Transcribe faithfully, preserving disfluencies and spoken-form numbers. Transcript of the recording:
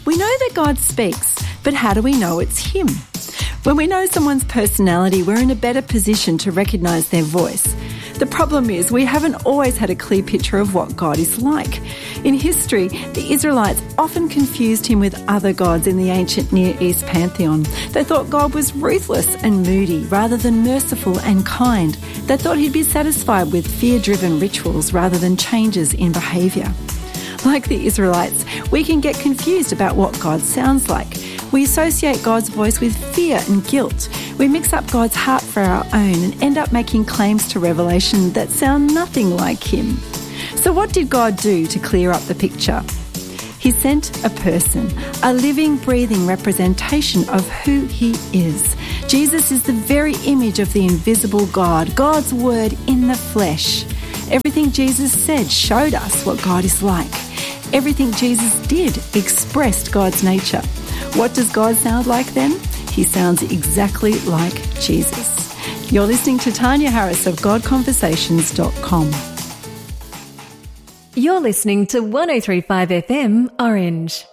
We know that God speaks, but how do we know it's Him? When we know someone's personality, we're in a better position to recognise their voice. The problem is we haven't always had a clear picture of what God is like. In history, the Israelites often confused Him with other gods in the ancient Near East pantheon. They thought God was ruthless and moody rather than merciful and kind. They thought He'd be satisfied with fear-driven rituals rather than changes in behaviour. Like the Israelites, we can get confused about what God sounds like. We associate God's voice with fear and guilt. We mix up God's heart for our own and end up making claims to revelation that sound nothing like Him. So what did God do to clear up the picture? He sent a person, a living, breathing representation of who He is. Jesus is the very image of the invisible God, God's Word in the flesh. Everything Jesus said showed us what God is like. Everything Jesus did expressed God's nature. What does God sound like then? He sounds exactly like Jesus. You're listening to Tanya Harris of God Conversations dot com. You're listening to one oh three point five F M Orange.